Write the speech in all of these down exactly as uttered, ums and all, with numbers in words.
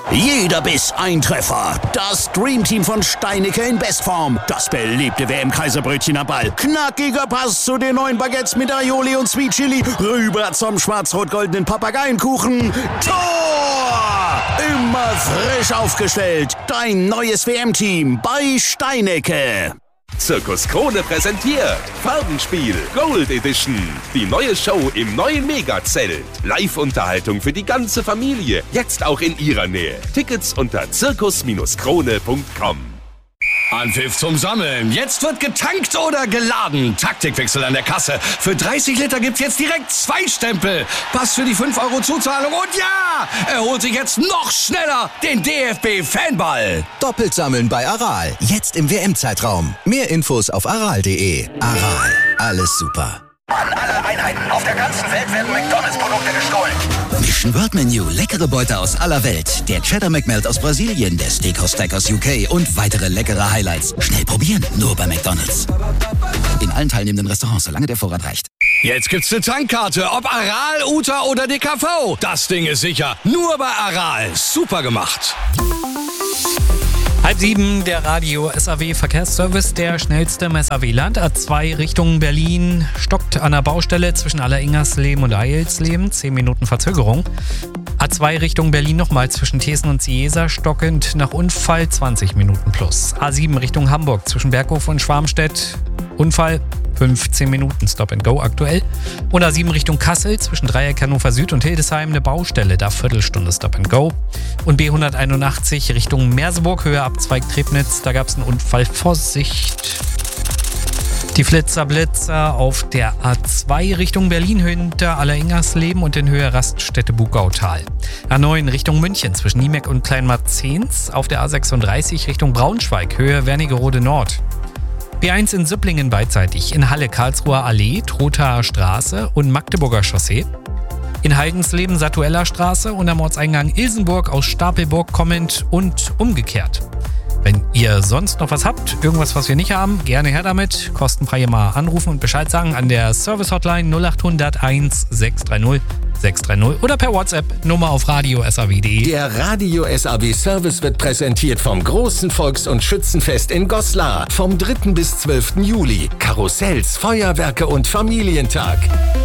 Jeder Biss ein Treffer. Das Dreamteam von Steinicke in Bestform. Das beliebte W M-Kaiserbrötchen am Ball. Knackiger Pass zu den neuen Baguettes mit Aioli und Sweet Chili. Rüber zum schwarz-rot-goldenen Papageienkuchen. Tor! Immer frisch aufgestellt. Dein neues W M-Team bei Steinicke. Zirkus Krone präsentiert Farbenspiel Gold Edition. Die neue Show im neuen Megazelt. Live-Unterhaltung für die ganze Familie. Jetzt auch in ihrer Nähe. Tickets unter zirkus krone punkt com. Anpfiff zum Sammeln. Jetzt wird getankt oder geladen. Taktikwechsel an der Kasse. Für dreißig Liter gibt's jetzt direkt zwei Stempel. Pass für die fünf Euro Zuzahlung. Und ja, er holt sich jetzt noch schneller den D F B-Fanball. Doppelt sammeln bei Aral. Jetzt im W M-Zeitraum. Mehr Infos auf aral punkt de. Aral. Alles super. An alle Einheiten auf der ganzen Welt werden McDonalds-Produkte gestohlen. Mission World Menu, leckere Beute aus aller Welt. Der Cheddar McMelt aus Brasilien, der Steakhouse Stack aus U K und weitere leckere Highlights. Schnell probieren, nur bei McDonalds. In allen teilnehmenden Restaurants, solange der Vorrat reicht. Jetzt gibt's eine Tankkarte, ob Aral, U T A oder D K V. Das Ding ist sicher, nur bei Aral. Super gemacht. Halb sieben, der Radio S A W Verkehrsservice, der schnellste im S A W-Land. A zwei Richtung Berlin stockt an der Baustelle zwischen Alleringersleben und Eilsleben. zehn Minuten Verzögerung. A zwei Richtung Berlin nochmal zwischen Thesen und Ciesa stockend nach Unfall zwanzig Minuten plus. A sieben Richtung Hamburg zwischen Berghof und Schwarmstedt. Unfall fünfzehn Minuten Stop and Go aktuell. Und A sieben Richtung Kassel zwischen Dreieck Hannover Süd und Hildesheim eine Baustelle, da Viertelstunde Stop and Go. Und B hunderteinundachtzig Richtung Merseburg, Höhe Abzweig Trebnitz, da gab es einen Unfall. Vorsicht! Die Flitzer Blitzer auf der A zwei Richtung Berlin hinter Alleringersleben und in Höhe Raststätte Bugautal. A neun Richtung München zwischen Niemeck und Kleinmarzens. Auf der A sechsunddreißig Richtung Braunschweig, Höhe Wernigerode Nord. B eins in Süpplingen beidseitig, in Halle Karlsruher Allee, Trothaer Straße und Magdeburger Chaussee. In Heidensleben Satueller Straße und am Ortseingang Ilsenburg aus Stapelburg kommend und umgekehrt. Wenn ihr sonst noch was habt, irgendwas, was wir nicht haben, gerne her damit. Kostenfrei mal anrufen und Bescheid sagen an der Service-Hotline null acht hundert eins sechs drei null sechs drei null oder per WhatsApp Nummer auf radio s a w punkt de. Der Radio S A W Service wird präsentiert vom großen Volks- und Schützenfest in Goslar vom dritten bis zwölften Juli. Karussells, Feuerwerke und Familientag.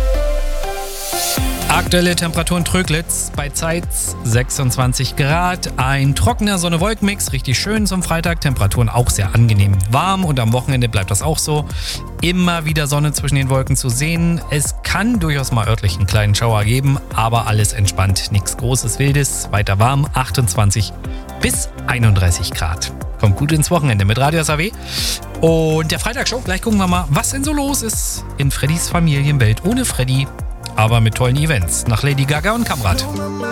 Aktuelle Temperaturen Tröglitz bei Zeitz sechsundzwanzig Grad. Ein trockener Sonne-Wolken-Mix, richtig schön zum Freitag. Temperaturen auch sehr angenehm warm und am Wochenende bleibt das auch so. Immer wieder Sonne zwischen den Wolken zu sehen. Es kann durchaus mal örtlich einen kleinen Schauer geben, aber alles entspannt. Nichts Großes, Wildes, weiter warm, achtundzwanzig bis einunddreißig Grad. Kommt gut ins Wochenende mit Radio S A W. Und der Freitagshow, gleich gucken wir mal, was denn so los ist in Freddys Familienwelt ohne Freddy. Aber mit tollen Events nach Lady Gaga und Kamrat.